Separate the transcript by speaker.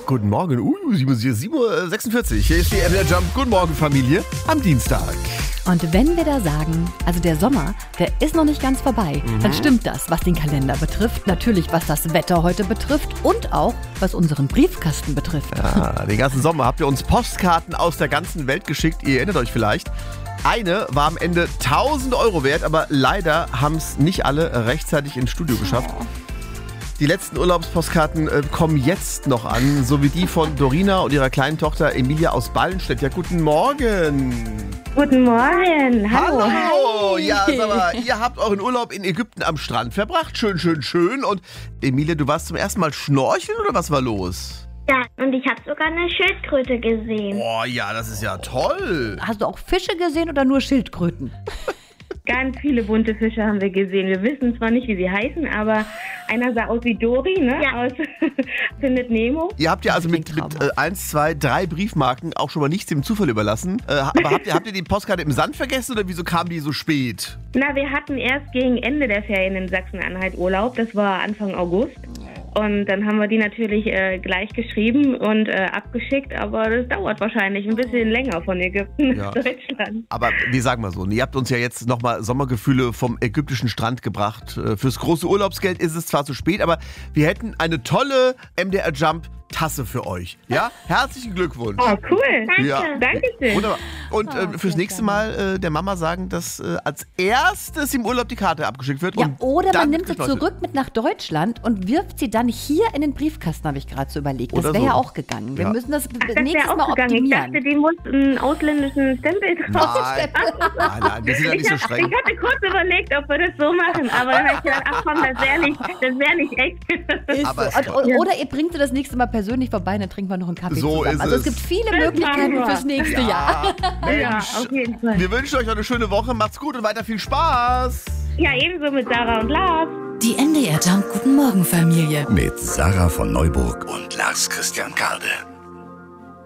Speaker 1: Guten Morgen, 7:46 Uhr. Hier ist die MDR Jump. Guten Morgen, Familie, am Dienstag.
Speaker 2: Und wenn wir da sagen, also der Sommer, der ist noch nicht ganz vorbei, dann stimmt das, was den Kalender betrifft, natürlich was das Wetter heute betrifft und auch was unseren Briefkasten betrifft.
Speaker 1: Ja, den ganzen Sommer habt ihr uns Postkarten aus der ganzen Welt geschickt, ihr erinnert euch vielleicht. Eine war am Ende 1.000 Euro wert, aber leider haben es nicht alle rechtzeitig ins Studio geschafft. Die letzten Urlaubspostkarten kommen jetzt noch an, so wie die von Dorina und ihrer kleinen Tochter Emilia aus Ballenstedt. Ja, guten Morgen.
Speaker 3: Guten Morgen. Hallo.
Speaker 1: Hallo. Ja, sag mal, ihr habt euren Urlaub in Ägypten am Strand verbracht. Schön, schön, schön. Und Emilia, du warst zum ersten Mal schnorcheln oder was war los?
Speaker 3: Ja, und ich habe sogar eine Schildkröte gesehen.
Speaker 1: Oh ja, das ist ja toll.
Speaker 2: Hast du auch Fische gesehen oder nur Schildkröten?
Speaker 3: Ganz viele bunte Fische haben wir gesehen. Wir wissen zwar nicht, wie sie heißen, aber einer sah aus wie Dory, ne? Ja. Aus Findet Nemo.
Speaker 1: Ihr habt ja also mit 1, 2, 3 Briefmarken auch schon mal nichts dem Zufall überlassen. Aber habt ihr die Postkarte im Sand vergessen oder wieso kam die so spät?
Speaker 3: Na, wir hatten erst gegen Ende der Ferien in Sachsen-Anhalt Urlaub. Das war Anfang August. Und dann haben wir die natürlich gleich geschrieben und abgeschickt, aber das dauert wahrscheinlich ein bisschen länger von Ägypten nach Deutschland.
Speaker 1: Aber wir sagen mal so, ihr habt uns ja jetzt nochmal Sommergefühle vom ägyptischen Strand gebracht. Fürs große Urlaubsgeld ist es zwar zu spät, aber wir hätten eine tolle MDR Jump Tasse für euch. Ja? Herzlichen Glückwunsch.
Speaker 3: Oh, cool. Danke.
Speaker 1: Ja.
Speaker 3: Dankeschön.
Speaker 1: Wunderbar. Und fürs nächste Mal der Mama sagen, dass als erstes im Urlaub die Karte abgeschickt wird.
Speaker 2: Ja,
Speaker 1: und
Speaker 2: oder
Speaker 1: dann
Speaker 2: man nimmt sie zurück mit nach Deutschland und wirft sie dann hier in den Briefkasten, habe ich gerade so überlegt. Das
Speaker 1: Oder
Speaker 2: wäre
Speaker 1: so.
Speaker 2: ja auch gegangen. Wir müssen das nächstes
Speaker 3: auch
Speaker 2: Mal
Speaker 3: gegangen. Ich
Speaker 2: optimieren.
Speaker 3: dachte, die muss einen ausländischen Stempel draufstellen.
Speaker 1: Nein, wir sind ja nicht so streng.
Speaker 3: Ich hatte kurz überlegt, ob wir das so machen, aber dann habe ich gedacht, ach komm, das wär nicht echt.
Speaker 2: Ist
Speaker 1: Aber
Speaker 2: so. Oder ihr bringt sie das nächste Mal persönlich vorbei, dann trinken wir noch einen Kaffee
Speaker 1: So
Speaker 2: zusammen.
Speaker 1: ist
Speaker 2: Also es
Speaker 1: es.
Speaker 2: gibt viele
Speaker 3: Das
Speaker 2: Möglichkeiten
Speaker 3: machen wir.
Speaker 2: fürs nächste Jahr.
Speaker 1: Mensch,
Speaker 3: Ja, auf jeden Fall.
Speaker 1: wir wünschen euch noch eine schöne Woche. Macht's gut und weiter viel Spaß.
Speaker 3: Ja, ebenso mit Sarah und Lars.
Speaker 4: Die MDR Jump Guten Morgen Familie.
Speaker 5: Mit Sarah von Neuburg und Lars Christian Karde.